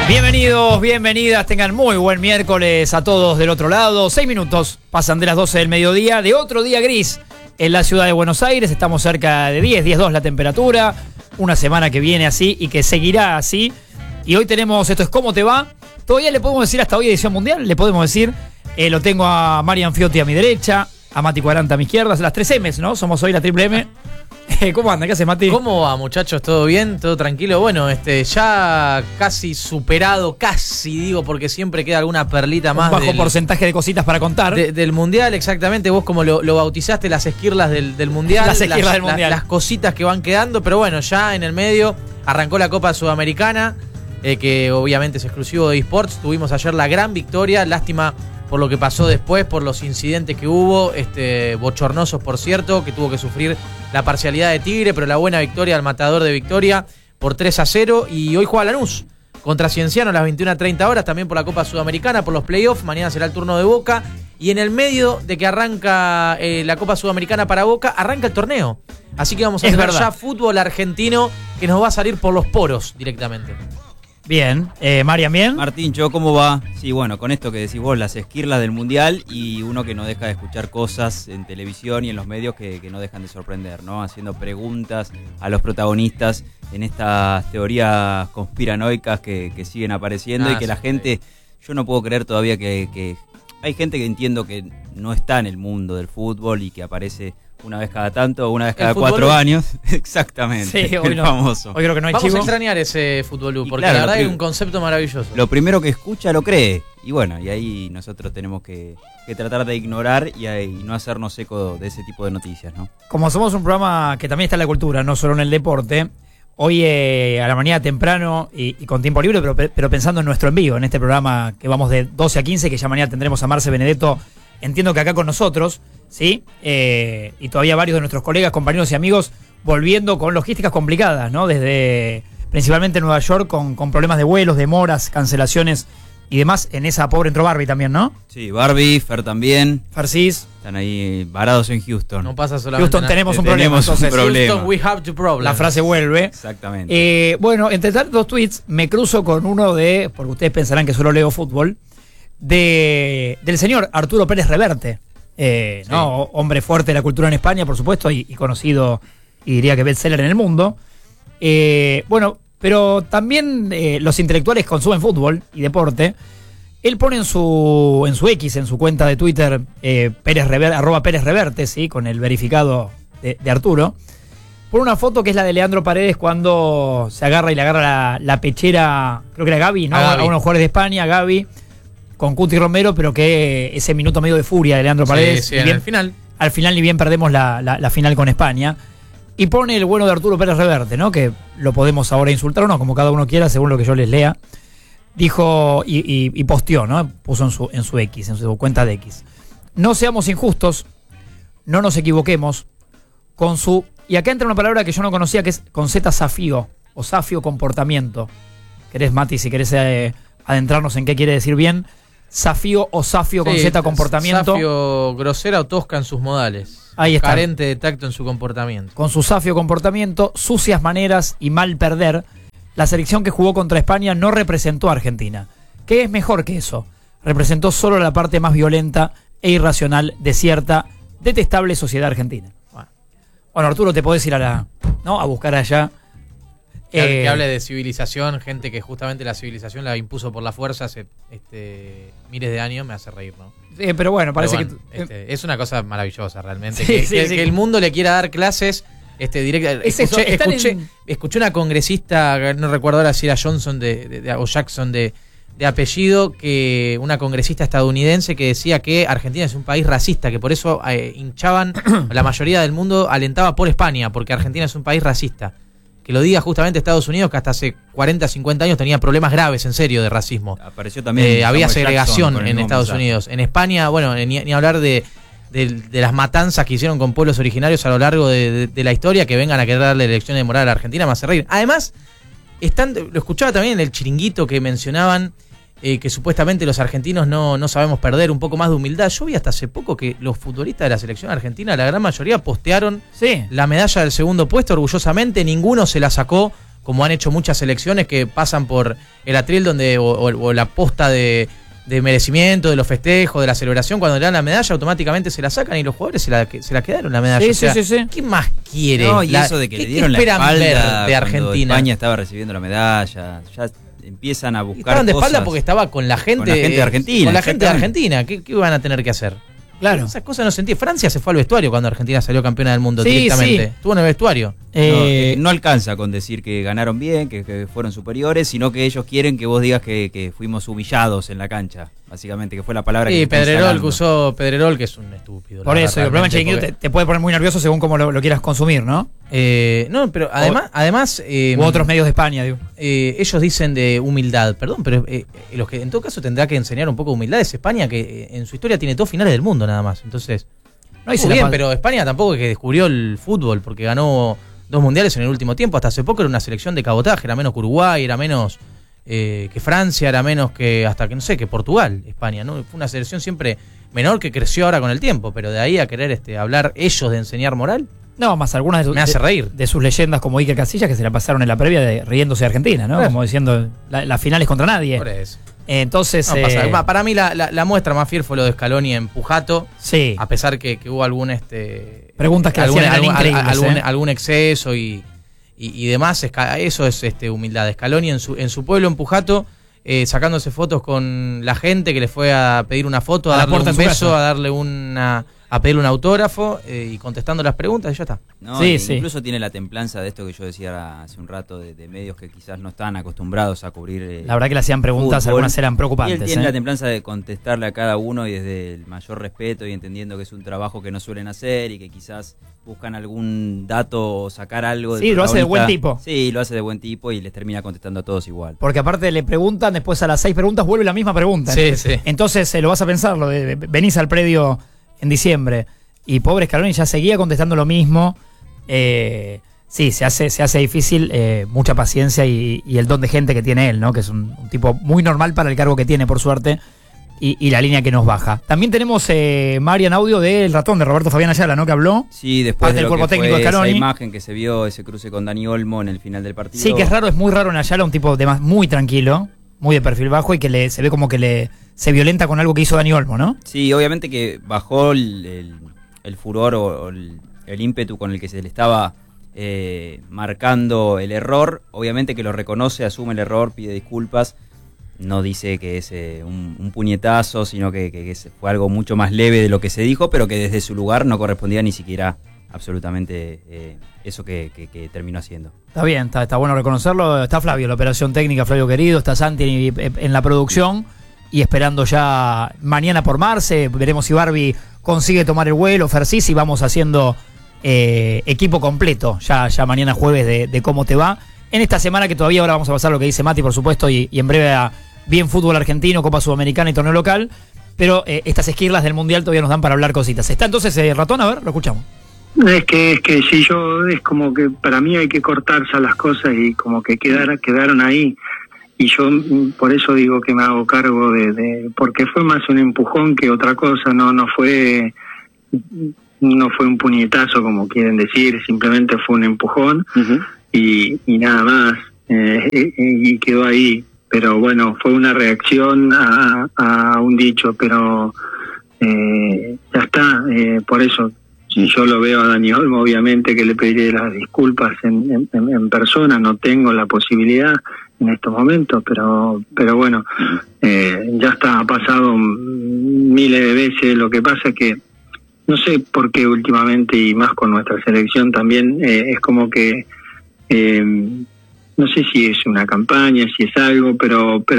Bienvenidos, bienvenidas, tengan muy buen miércoles a todos del otro lado. 6 minutos pasan de las 12 del mediodía de otro día gris en la ciudad de Buenos Aires. Estamos cerca de 10.2 la temperatura. Una semana que viene así y que seguirá así. Y hoy tenemos, esto es ¿Cómo te va? Todavía le podemos decir hasta hoy edición mundial, le podemos decir. Lo tengo a Marian Fiotti a mi derecha, a Mati 40 a mi izquierda, las 3 M's, ¿no? Somos hoy la triple M. ¿Cómo anda? ¿Qué haces, Mati? ¿Cómo va, muchachos? ¿Todo bien? ¿Todo tranquilo? Bueno, ya casi superado, casi digo, porque siempre queda alguna perlita más. Un bajo porcentaje de cositas para contar. Del Mundial, exactamente. Vos como lo bautizaste, las esquirlas del Mundial. Las esquirlas del Mundial. Las cositas que van quedando, pero bueno, ya en el medio arrancó la Copa Sudamericana, que obviamente es exclusivo de eSports. Tuvimos ayer la gran victoria, lástima por lo que pasó después, por los incidentes que hubo, bochornosos por cierto, que tuvo que sufrir la parcialidad de Tigre, pero la buena victoria al matador de Victoria por 3-0. Y hoy juega Lanús contra Cienciano a las 21:30 horas, también por la Copa Sudamericana, por los playoffs. Mañana será el turno de Boca. Y en el medio de que arranca la Copa Sudamericana para Boca, arranca el torneo. Así que vamos a tener ya fútbol argentino que nos va a salir por los poros directamente. Bien, Marian, ¿bien? Martincho, ¿cómo va? Sí, bueno, con esto que decís vos, las esquirlas del Mundial y uno que no deja de escuchar cosas en televisión y en los medios que no dejan de sorprender, ¿no? Haciendo preguntas a los protagonistas en estas teorías conspiranoicas que siguen apareciendo y que la gente, yo no puedo creer todavía que hay gente que entiendo que no está en el mundo del fútbol y que aparece una vez cada tanto, una vez cada 4 años. Exactamente, sí, hoy famoso. Hoy creo que no hay Vamos chivo. a extrañar ese fútbol, porque claro, la verdad es un concepto maravilloso. Lo primero que escucha lo cree. Y bueno, y ahí nosotros tenemos que tratar de ignorar y no hacernos eco de ese tipo de noticias, ¿no? Como somos un programa que también está en la cultura, no solo en el deporte, hoy a la mañana temprano y con tiempo libre, pero pensando en nuestro envío, en este programa que vamos de 12 a 15, que ya mañana tendremos a Marce Benedetto, entiendo que acá con nosotros, ¿sí? Y todavía varios de nuestros colegas, compañeros y amigos volviendo con logísticas complicadas, ¿no? Desde principalmente Nueva York con problemas de vuelos, demoras, cancelaciones y demás. En esa pobre entró Barbie también, ¿no? Sí, Barbie, Fer también. Farcis. Están ahí varados en Houston. No pasa solamente Houston, tenemos un problema. Entonces, Houston, we have the problem. La frase vuelve. Exactamente. Bueno, entre tantos tweets me cruzo con uno porque ustedes pensarán que solo leo fútbol, del señor Arturo Pérez Reverte. Sí. ¿No? Hombre fuerte de la cultura en España, por supuesto, y conocido, y diría que bestseller en el mundo. Bueno, pero también los intelectuales consumen fútbol y deporte. Él pone en su X, en su cuenta de Twitter, @Pérez Reverte, ¿sí? Con el verificado de Arturo. Pone una foto que es la de Leandro Paredes cuando se agarra y le agarra la pechera, creo que era Gaby, ¿no? A unos jugadores de España, Gaby, con Cuti Romero, pero que ese minuto medio de furia de Leandro Paredes. Sí, al final. Al final ni bien perdemos la final con España. Y pone el bueno de Arturo Pérez Reverte, ¿no? Que lo podemos ahora insultar o no, como cada uno quiera, según lo que yo les lea. Dijo y posteó, ¿no? Puso en su X, en su cuenta de X. No seamos injustos, no nos equivoquemos con su... Y acá entra una palabra que yo no conocía, que es con Z safío, o safio comportamiento. ¿Querés, Mati, si querés adentrarnos en qué quiere decir bien? Safío o safio con Z comportamiento. Safio grosera o tosca en sus modales. Ahí está. Carente de tacto en su comportamiento. Con su safio comportamiento, sucias maneras y mal perder, la selección que jugó contra España no representó a Argentina. ¿Qué es mejor que eso? Representó solo la parte más violenta e irracional de cierta detestable sociedad argentina. Bueno, Arturo, te podés ir a buscar allá. Que hable de civilización, gente que justamente la civilización la impuso por la fuerza hace miles de años, me hace reír, ¿no? Pero bueno, parece que... es una cosa maravillosa realmente. Que el mundo le quiera dar clases directas. Escuché una congresista, no recuerdo ahora si era Johnson o Jackson de apellido, que una congresista estadounidense que decía que Argentina es un país racista, que por eso hinchaban, la mayoría del mundo alentaba por España, porque Argentina es un país racista. Que lo diga justamente Estados Unidos, que hasta hace 40, 50 años tenía problemas graves, en serio, de racismo. Apareció también había segregación en Estados Unidos. En España, bueno, ni hablar de las matanzas que hicieron con pueblos originarios a lo largo de la historia, que vengan a querer darle lecciones de moral a la Argentina, me hace reír. Además, lo escuchaba también en el chiringuito que mencionaban, que supuestamente los argentinos no sabemos perder, un poco más de humildad. Yo vi hasta hace poco que los futbolistas de la selección argentina, la gran mayoría postearon la medalla del segundo puesto orgullosamente, ninguno se la sacó como han hecho muchas selecciones que pasan por el atril o la posta de merecimiento, de los festejos, de la celebración, cuando le dan la medalla automáticamente se la sacan y los jugadores se la quedaron la medalla. Sí, o sea, sí. ¿Qué más quiere? No, y eso de que le dieron la esperan espalda ver de cuando Argentina? España estaba recibiendo la medalla, ya empiezan a buscar Estaban de espalda cosas porque estaba con la gente de Argentina. Con la gente de Argentina. ¿Qué iban a tener que hacer? Claro. Esas cosas no se entienden. Francia se fue al vestuario cuando Argentina salió campeona del mundo Sí, directamente. sí. Estuvo en el vestuario. No alcanza con decir que ganaron bien, que fueron superiores, sino que ellos quieren que vos digas que fuimos humillados en la cancha, básicamente, que fue la palabra que están Pedrerol, instalando. que usó Pedrerol, que es un estúpido. Por eso, el problema realmente, chiringuito te puede poner muy nervioso según cómo lo quieras consumir, ¿no? no, pero además U otros medios de España, digo. ellos dicen de humildad, perdón, pero los que en todo caso tendrá que enseñar un poco de humildad es España, que en su historia tiene 2 finales del mundo nada más. Entonces, No, y se muy la bien, pa- pero España tampoco es que descubrió el fútbol, porque ganó 2 mundiales en el último tiempo. Hasta hace poco era una selección de cabotaje, era menos que Uruguay, era menos que Francia, era menos que hasta que no sé, que Portugal, España, ¿no? Fue una selección siempre menor que creció ahora con el tiempo, pero de ahí a querer hablar ellos de enseñar moral. No, más algunas Me hace reír. de sus leyendas como Iker Casillas que se la pasaron en la previa riéndose de Argentina, ¿no? Claro. Como diciendo, la final es contra nadie. Por eso. Entonces, No, pasa. Para mí la muestra más fiel fue lo de Scaloni en Pujato, sí, a pesar que hubo algún preguntas que hacían eran increíbles, algún exceso y demás. Eso es humildad. Scaloni en su pueblo, en Pujato, sacándose fotos con la gente que le fue a pedir una foto, A a la darle puerta un de su beso, casa. a darle a pedirle un autógrafo y contestando las preguntas y ya está. No, Sí, e sí. Incluso tiene la templanza de esto que yo decía hace un rato, de medios que quizás no están acostumbrados a cubrir la verdad que le hacían preguntas, fútbol. algunas eran Y preocupantes. él tiene la templanza de contestarle a cada uno y desde el mayor respeto y entendiendo que es un trabajo que no suelen hacer y que quizás buscan algún dato o sacar algo. Sí, lo hace de buen tipo. Sí, lo hace de buen tipo y les termina contestando a todos igual. Porque aparte le preguntan, después a las 6 preguntas vuelve la misma pregunta. Sí, sí. Entonces lo vas a pensar, lo de venís al predio en diciembre y pobre Scaloni ya seguía contestando lo mismo. Sí, se hace difícil, mucha paciencia y el don de gente que tiene él, ¿no? Que es un tipo muy normal para el cargo que tiene, por suerte, y la línea que nos baja. También tenemos, Marian, audio del ratón de Roberto Fabián Ayala, ¿no? Que habló. Sí, después Parte de del lo cuerpo que técnico fue de Scaloni. esa imagen que se vio, ese cruce con Dani Olmo en el final del partido. Sí, que es raro, es muy raro en Ayala, un tipo muy tranquilo, muy de perfil bajo y que se ve como que se violenta con algo que hizo Dani Olmo, ¿no? Sí, obviamente que bajó el furor o el ímpetu con el que se le estaba marcando el error. Obviamente que lo reconoce, asume el error, pide disculpas. No dice que es un puñetazo, sino que fue algo mucho más leve de lo que se dijo, pero que desde su lugar no correspondía ni siquiera absolutamente eso que terminó haciendo. Está bien, está bueno reconocerlo. Está Flavio, la operación técnica, Flavio querido, está Santi en la producción y esperando ya mañana por Marce. Veremos si Barbie consigue tomar el vuelo, Fercis, y vamos haciendo equipo completo ya mañana jueves de cómo te va. En esta semana que todavía ahora vamos a pasar lo que dice Mati, por supuesto, y en breve a bien fútbol argentino, Copa Sudamericana y torneo local, pero estas esquirlas del Mundial todavía nos dan para hablar cositas. ¿Está entonces Ratón? A ver, lo escuchamos. Es que si yo, es como que para mí hay que cortarse las cosas y como que quedaron ahí. Y yo por eso digo que me hago cargo porque fue más un empujón que otra cosa, no fue un puñetazo como quieren decir, simplemente fue un empujón. Uh-huh. y nada más, y quedó ahí. Pero bueno, fue una reacción a un dicho, pero ya está, por eso. Si yo lo veo a Dani Olmo, obviamente que le pediré las disculpas en persona, no tengo la posibilidad en estos momentos, pero bueno, ya está, ha pasado miles de veces. Lo que pasa es que no sé por qué últimamente, y más con nuestra selección también, es como que no sé si es una campaña, si es algo, pero